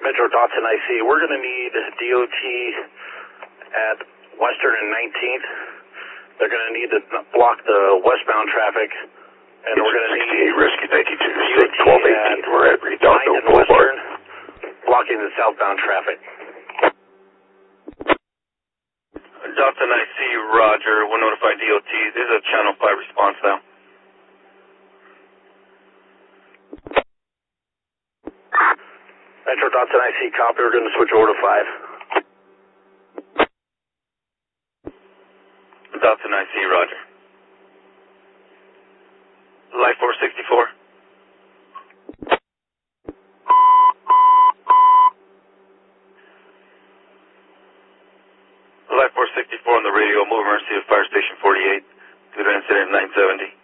Metro Dotson IC. We're going to need DOT at Western and 19th. They're going to need to block the westbound traffic. And we're going to need Rescue 92, DOT 1218, we're at 9th and Western, blocking the southbound traffic. Dotson IC, roger. We'll notify DOT. This is a Channel 5 response now. Metro Dotson IC, copy. We're going to switch over to 5. Dotson IC, roger. Light 464. Light 464 on the radio, move emergency to Fire Station 48 due to incident 970.